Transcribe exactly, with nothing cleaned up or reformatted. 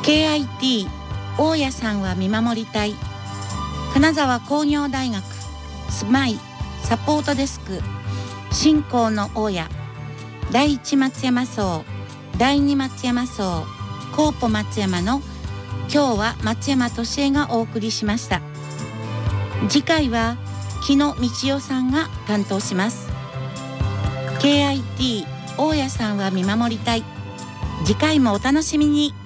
ケーアイティー 大家さんは見守りたい。金沢工業大学スマイサポートデスク新興の大家、第一松山荘、第二松山荘、コーポ松山の今日は松山俊恵がお送りしました。次回は木野道代さんが担当します。 ケーアイティー 大家さんは見守りたい。次回もお楽しみに。